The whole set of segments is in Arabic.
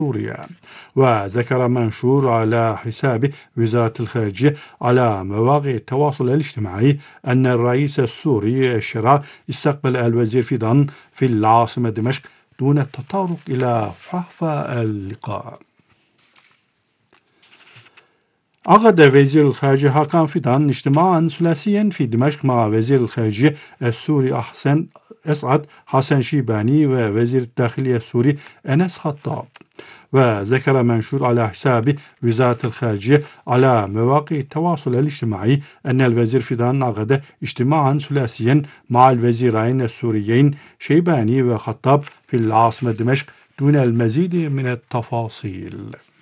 سوريا. وذكر منشور على حساب وزارة الخارجية على مواقع التواصل الاجتماعي أن الرئيس السوري الشرع استقبل الوزير فيدان في العاصمة دمشق دون التطرق إلى فحص اللقاء. عقد وزير الخارجية هاكان فيدان اجتماعا ثلاثيا في دمشق مع وزير الخارجية السوري أسعد حسن شيباني ووزير الداخلية السوري أنس خطاب. وذكر منشور على حساب وزارة الخارجية على مواقع التواصل الاجتماعي أن الوزير فيدان عقد اجتماعا ثلاثيا مع الوزيرين السوريين شيباني وخطاب في العاصمة دمشق دون المزيد من التفاصيل.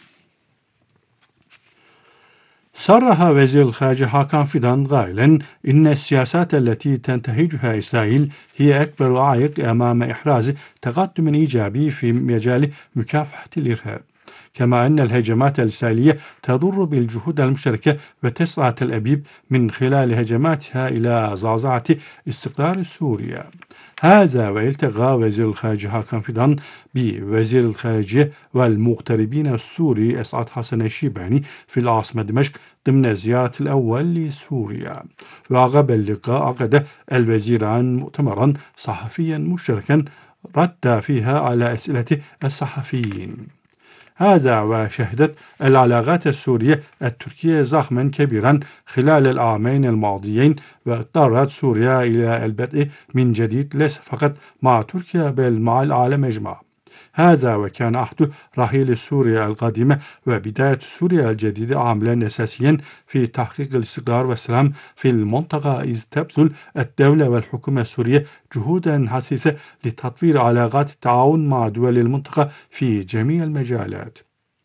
صرح وزير الخارجية هاكان فيدان قائلا إن السياسات التي تنتهجها إسرائيل هي أكبر عائق أمام إحراز تقدم إيجابي في مجال مكافحة الإرهاب، كما أن الهجمات الإسرائيلية تضر بالجهود المشتركة وتسعى تل أبيب من خلال هجماتها إلى زعزعة استقرار سوريا. هذا والتقى وزير الخارجية هاكان فيدان بوزير الخارجية والمغتربين السوري أسعد حسن الشيباني في العاصمة دمشق ضمن الزيارة الأول لسوريا. وعقب اللقاء عقد الوزيران مؤتمرا صحفيا مشتركا رد فيها على أسئلة الصحفيين. هذا وشهدت العلاقات السورية التركية زخما كبيرا خلال العامين الماضيين، واضطرت سوريا إلى البدء من جديد ليس فقط مع تركيا بل مع العالم أجمع. هذا وكان عهد رحيل سوريا القديمة وبداية سوريا الجديدة عاملا أساسيا في تحقيق الاستقرار والسلام في المنطقة، إذ تبذل الدولة والحكومة السورية جهودا حثيثة لتطوير علاقات التعاون مع دول المنطقة في جميع المجالات.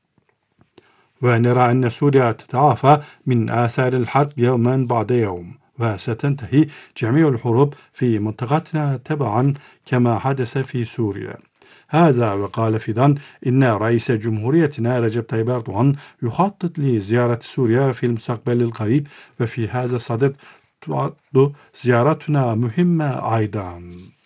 ونرى أن سوريا تتعافى من آثار الحرب يوما بعد يوم، وستنتهي جميع الحروب في منطقتنا تبعا كما حدث في سوريا. هذا وقال فيدان إن رئيس جمهوريتنا رجب طيب أردوغان يخطط لزيارة سوريا في المستقبل القريب، وفي هذا الصدد تعد زيارتنا مهمة أيضا.